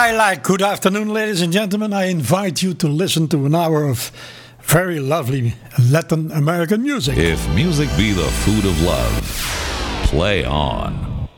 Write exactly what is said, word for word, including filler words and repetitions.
Twilight. Good afternoon, ladies and gentlemen. I invite you to listen to an hour of very lovely Latin American music. If music be the food of love, play on.